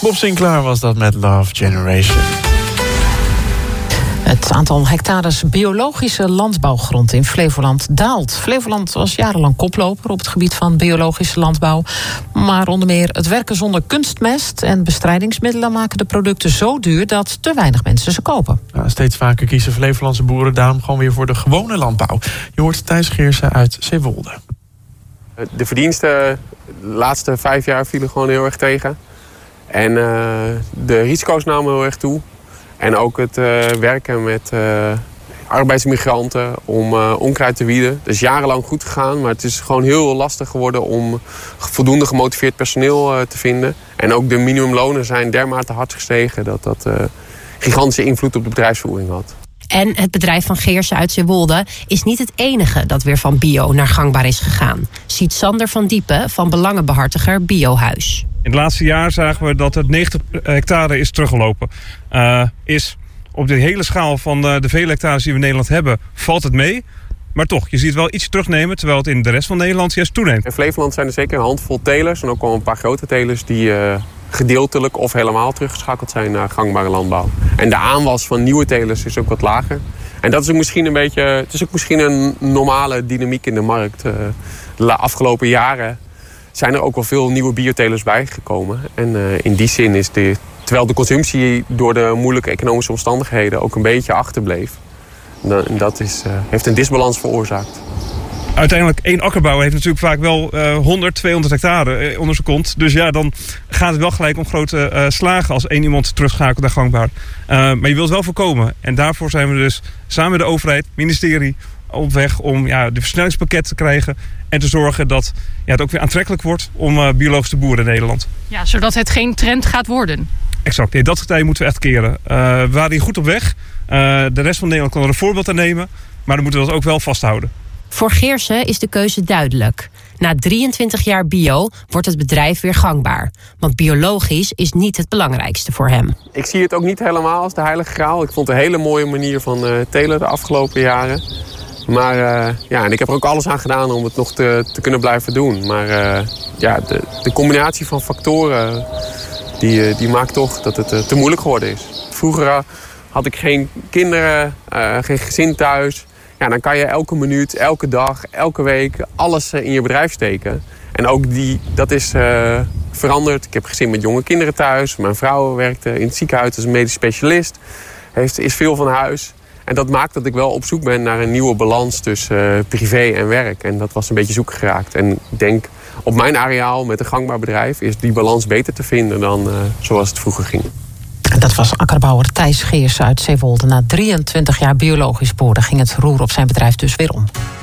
Bob Sinclair was dat met Love Generation. Het aantal hectares biologische landbouwgrond in Flevoland daalt. Flevoland was jarenlang koploper op het gebied van biologische landbouw. Maar onder meer het werken zonder kunstmest en bestrijdingsmiddelen maken de producten zo duur dat te weinig mensen ze kopen. Ja, steeds vaker kiezen Flevolandse boeren daarom gewoon weer voor de gewone landbouw. Je hoort Thijs Geersen uit Zeewolde. De verdiensten de laatste 5 jaar vielen gewoon heel erg tegen. En de risico's namen heel erg toe. En ook het werken met arbeidsmigranten om onkruid te wieden. Dat is jarenlang goed gegaan, maar het is gewoon heel lastig geworden om voldoende gemotiveerd personeel te vinden. En ook de minimumlonen zijn dermate hard gestegen dat dat gigantische invloed op de bedrijfsvoering had. En het bedrijf van Geersen uit Zeewolde is niet het enige dat weer van bio naar gangbaar is gegaan. Ziet Sander van Diepen van belangenbehartiger Biohuis. In het laatste jaar zagen we dat het 90 hectare is teruggelopen. Is op de hele schaal van de vele hectares die we in Nederland hebben, valt het mee. Maar toch, je ziet wel iets terugnemen, terwijl het in de rest van Nederland juist toeneemt. In Flevoland zijn er zeker een handvol telers en ook al een paar grote telers die gedeeltelijk of helemaal teruggeschakeld zijn naar gangbare landbouw. En de aanwas van nieuwe telers is ook wat lager. En dat is ook misschien een normale dynamiek in de markt. De afgelopen jaren zijn er ook wel veel nieuwe biotelers bijgekomen. En in die zin is terwijl de consumptie door de moeilijke economische omstandigheden ook een beetje achterbleef. Dat heeft een disbalans veroorzaakt. Uiteindelijk, één akkerbouwer heeft natuurlijk vaak wel 100, 200 hectare onder zijn kont. Dus ja, dan gaat het wel gelijk om grote slagen als één iemand terugschakelt naar gangbaar. Maar je wilt het wel voorkomen. En daarvoor zijn we dus samen met de overheid, ministerie, op weg om de versnellingspakket te krijgen. En te zorgen dat het ook weer aantrekkelijk wordt om biologisch te boeren in Nederland. Ja, zodat het geen trend gaat worden. Exact. Nee, dat getij moeten we echt keren. We waren hier goed op weg. De rest van Nederland kan er een voorbeeld aan nemen. Maar dan moeten we dat ook wel vasthouden. Voor Geersen is de keuze duidelijk. Na 23 jaar bio wordt het bedrijf weer gangbaar. Want biologisch is niet het belangrijkste voor hem. Ik zie het ook niet helemaal als de heilige graal. Ik vond het een hele mooie manier van telen de afgelopen jaren. Maar en ik heb er ook alles aan gedaan om het nog te kunnen blijven doen. Maar de combinatie van factoren die maakt toch dat het te moeilijk geworden is. Vroeger had ik geen kinderen, geen gezin thuis. Ja, dan kan je elke minuut, elke dag, elke week alles in je bedrijf steken. En ook dat is veranderd. Ik heb een gezin met jonge kinderen thuis. Mijn vrouw werkte in het ziekenhuis als een medisch specialist. Is veel van huis. En dat maakt dat ik wel op zoek ben naar een nieuwe balans tussen privé en werk. En dat was een beetje zoek geraakt. En ik denk, op mijn areaal met een gangbaar bedrijf is die balans beter te vinden dan zoals het vroeger ging. Dat was akkerbouwer Thijs Geersen uit Zeewolde. Na 23 jaar biologisch boeren ging het roer op zijn bedrijf dus weer om.